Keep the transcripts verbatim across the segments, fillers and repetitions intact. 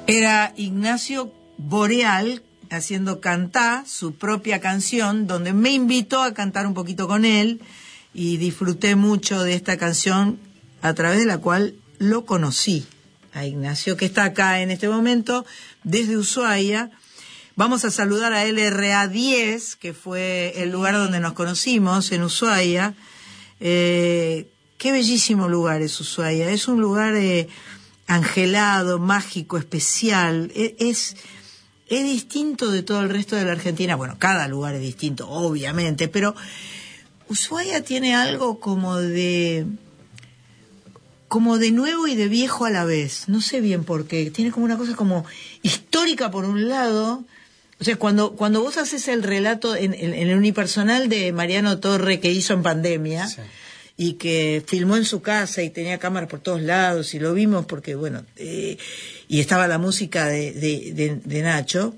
Era Ignacio Boreal haciendo Cantá, su propia canción, donde me invitó a cantar un poquito con él y disfruté mucho de esta canción a través de la cual lo conocí a Ignacio, que está acá en este momento desde Ushuaia. Vamos a saludar a L R A diez, que fue el lugar donde nos conocimos, en Ushuaia. Eh, qué bellísimo lugar es Ushuaia, es un lugar eh, angelado, mágico, especial, es, es, es distinto de todo el resto de la Argentina. Bueno, cada lugar es distinto, obviamente, pero Ushuaia tiene algo como de... como de nuevo y de viejo a la vez, no sé bien por qué, tiene como una cosa como histórica por un lado. O sea, cuando cuando vos haces el relato en, en, en el unipersonal de Mariano Torre que hizo en pandemia, sí, y que filmó en su casa y tenía cámaras por todos lados y lo vimos porque, bueno, eh, y estaba la música de, de, de, de Nacho,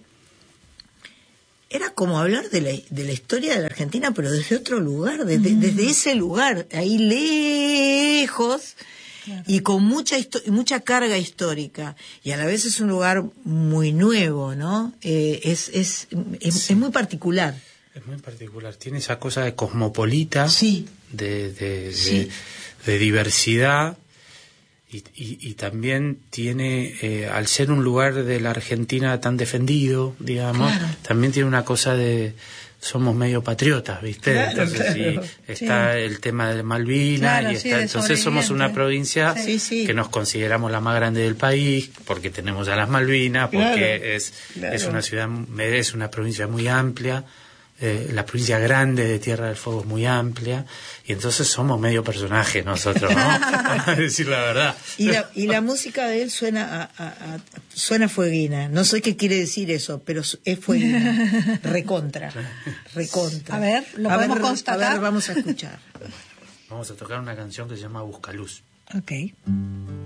era como hablar de la, de la historia de la Argentina, pero desde otro lugar, desde, mm. desde ese lugar, ahí lejos... Claro. Y con mucha mucha carga histórica, y a la vez es un lugar muy nuevo, ¿no? Eh, es, es, es, sí. es muy particular. Es muy particular, tiene esa cosa de cosmopolita, sí. de, de, sí. de, de diversidad, y, y, y también tiene, eh, al ser un lugar de la Argentina tan defendido, digamos, claro, también tiene una cosa de... somos medio patriotas, ¿viste? Claro, entonces claro, sí, está sí. el tema de Malvinas, claro, y está, sí, entonces somos una provincia sí, sí. que nos consideramos la más grande del país porque tenemos a las Malvinas, porque claro, es claro. es una ciudad, es una provincia muy amplia, eh, la provincia grande de Tierra del Fuego es muy amplia, y entonces somos medio personaje nosotros, ¿no? A decir la verdad. Y la, y la música de él suena a, a, a, suena fueguina. No sé qué quiere decir eso, pero es fueguina. Recontra. Recontra. A ver, lo a podemos ver, constatar. A ver, vamos a escuchar. Vamos a tocar una canción que se llama Buscaluz. Ok.